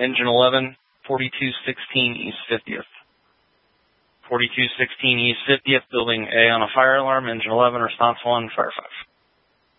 Engine 11, 4216 East 50th. 4216 East 50th, building A on a fire alarm, Engine 11, response 1, fire 5.